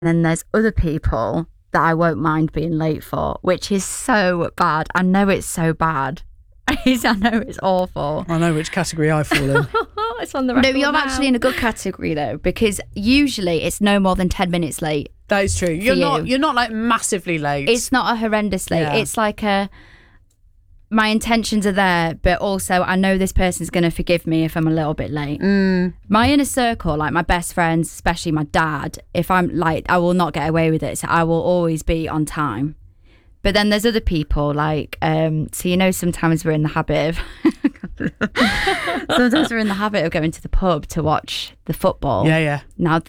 then there's other people that I won't mind being late for, which is so bad. I know it's so bad. I know it's awful. I know which category I fall in. It's on the record. No, you're now. actually in a good category though, because usually it's no more than 10 minutes late. That is true. You're not like massively late. It's not a horrendous late. Yeah. It's like my intentions are there, but also I know this person's going to forgive me if I'm a little bit late. My inner circle, like my best friends, especially my dad, if I'm like, I will not get away with it. So I will always be on time. But then there's other people like, so sometimes we're in the habit of going to the pub to watch the football. Yeah. Now